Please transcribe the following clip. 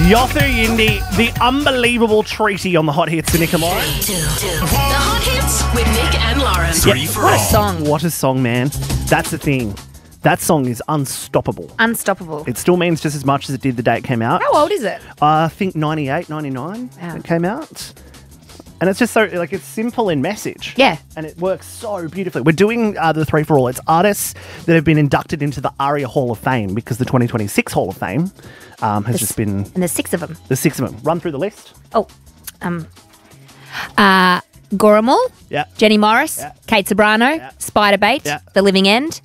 Yothu Yindi, the unbelievable treaty on the Hot Hits to Nick and Lauren. The Hot Hits with Nick and Lauren. Three for What a all. song. What a song, man. That's the thing. That song is unstoppable. Unstoppable. It still means just as much as it did the day it came out. How old is it? I think 98, 99 Wow. it came out. And it's just so, like, it's simple in message. Yeah. And it works so beautifully. We're doing the 3 for all. It's artists that have been inducted into the ARIA Hall of Fame because the 2026 Hall of Fame has just been And there's 6 of them. the 6 of them. Run through the list. Oh. Goromal, Yeah. Jenny Morris, Yeah. Kate Sobrano, Yeah. Spider Bait, Yeah. The Living End,